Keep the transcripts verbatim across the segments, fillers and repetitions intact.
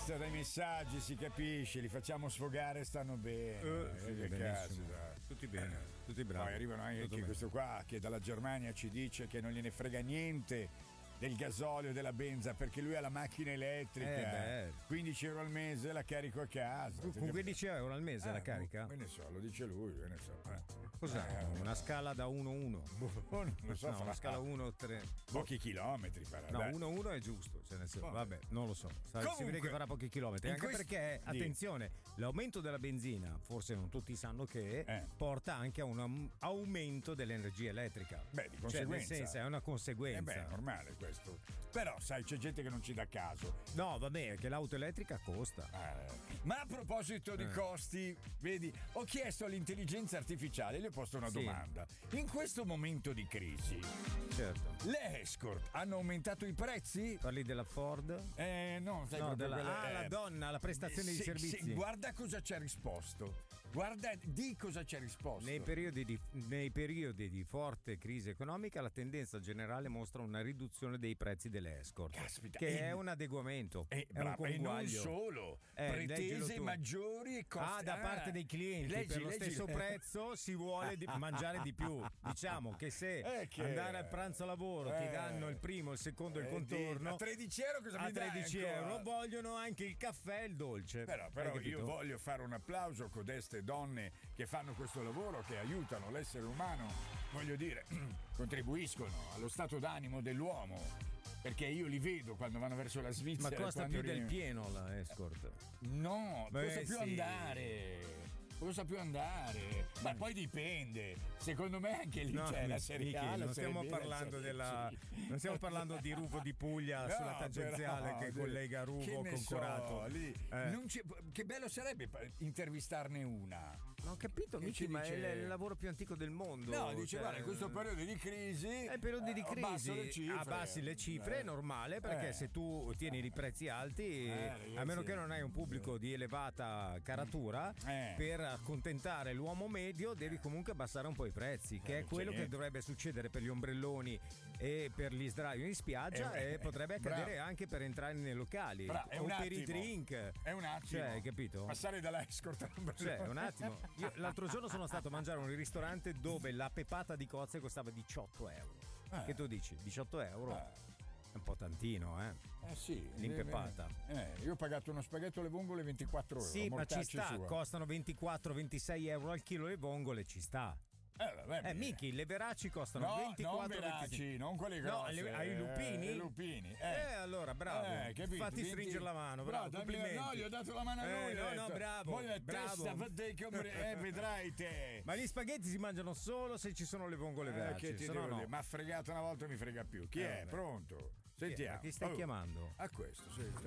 vista dai messaggi si capisce, li facciamo sfogare, stanno bene. Uh, eh, che cazzo, tutti bene, tutti bravi. Poi arrivano anche Tutto questo qua che dalla Germania ci dice che non gliene frega niente del gasolio, della benza, perché lui ha la macchina elettrica. Eh quindici euro al mese la carico a casa. Con quindici euro al mese eh, la carica? Me ne so, lo dice lui, me ne so. Eh. Cos'è? Eh, una scala da uno uno? non lo so, no, una scala uno tre. Pochi chilometri farà. No, uno uno è giusto, cioè nel senso, vabbè, non lo so. Comunque, si vede che farà pochi chilometri. Anche quest... perché, attenzione, l'aumento della benzina, forse non tutti sanno che, eh. porta anche a un aumento dell'energia elettrica. Beh, di conseguenza. Cioè, nel senso, è una conseguenza. Eh beh, è normale questo. Però sai, c'è gente che non ci dà caso. No, vabbè, che l'auto elettrica costa. Eh. Ma a proposito di eh. costi, vedi, ho chiesto all'intelligenza artificiale, le ho posto una sì. domanda. In questo momento di crisi, certo, le escort hanno aumentato i prezzi? Parli della Ford? Eh, no, sai no, della, quelle, ah, eh, la donna, la prestazione se, di servizi. Se, guarda cosa ci ha risposto. Guarda di cosa ci ha risposto. Nei periodi, di, nei periodi di forte crisi economica la tendenza generale mostra una riduzione dei prezzi delle escort. Caspita, che e, è un adeguamento. E, è un e non solo, eh, pretese maggiori e costi. Ah, da parte dei clienti leggi, per lo leggi. stesso prezzo si vuole di, mangiare di più. Diciamo che se eh che, andare al pranzo a lavoro eh, ti danno il primo, il secondo e eh, il contorno a tredici euro cosa a mi dai? A tredici euro vogliono anche il caffè e il dolce. Però, però io voglio fare un applauso a codeste donne che fanno questo lavoro, che aiutano l'essere umano, voglio dire, contribuiscono allo stato d'animo dell'uomo. Perché io li vedo quando vanno verso la Svizzera. Ma costa più ri... del pieno la escort? No, Beh, costa più sì. andare. Cosa più andare? Ma poi dipende. Secondo me anche lì no, c'è la serie A. Non stiamo parlando della. Non stiamo parlando di Ruvo di Puglia no, sulla tangenziale però, che collega Ruvo con so, Corato. Lì. Eh. Non che bello sarebbe intervistarne una. Non ho capito, amici, ma dice... è il lavoro più antico del mondo. No, dice cioè... guarda, in questo periodo di crisi. È periodi di crisi. Abbasso le cifre. Abbassi le cifre, eh. è normale, perché eh. se tu tieni i prezzi alti, eh, ragazzi, a meno che non hai un pubblico di elevata caratura, eh. per accontentare l'uomo medio devi comunque abbassare un po' i prezzi, che è quello che dovrebbe succedere per gli ombrelloni e per gli sdraio in spiaggia eh, e potrebbe accadere bravo. anche per entrare nei locali Bra- o per attimo. i drink. È un attimo. Cioè, hai capito? Passare dall'escort all'ombrellone. Cioè, un attimo. Io l'altro giorno sono stato a mangiare in un ristorante dove la pepata di cozze costava diciotto euro. Eh. Che tu dici? diciotto euro? Eh. È un po' tantino, eh? Eh sì. L'impepata. Eh, io ho pagato uno spaghetto alle vongole ventiquattro euro. Sì, ma ci sta, sua. Costano ventiquattro ventisei euro al chilo le vongole, ci sta. Eh, vabbè, eh Miki, le veraci costano no, ventiquattro non veraci, ventisei. Non quelli grossi. No, ai lupini? Eh, lupini. Eh. eh, allora, bravo. Eh, capito, Fatti venti... stringere la mano, bravo. No, complimenti. No, gli ho dato la mano a lui. Eh, no, detto, no, bravo. Poi bravo. Testa, eh, vedrai te. Ma gli spaghetti si mangiano solo se ci sono le vongole veraci. Eh, che ti se no, no. Ma ha fregato una volta, mi frega più. Chi eh, è? Beh. Pronto? Sentiamo. Chi stai oh. chiamando? A questo, senti.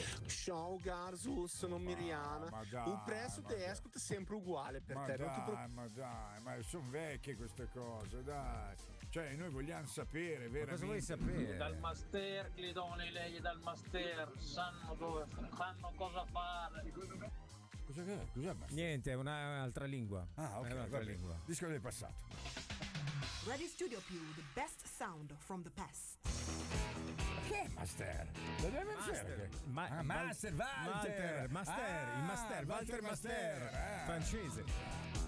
Ciao Garzu, sono ma, Miriana. Ma dai, il prezzo di escort è sempre uguale per ma te. Dai, non ti pro... Ma dai, ma sono vecchie queste cose, dai. Cioè, noi vogliamo sapere veramente. Ma cosa vuoi sapere? Dal master, Glidone, lei dal master sanno dove, sanno cosa fare. Cosa che è? Cos'è master? Niente, è un'altra lingua. Ah, ok. È un'altra lingua. Disco del passato. Radio Studio più, the best sound from the past. Che è Master? Lo deve Master. Ma- ah, Master, Walter. Walter, Master, ah, il Master, Walter, Walter Master, Master. Ah. francese.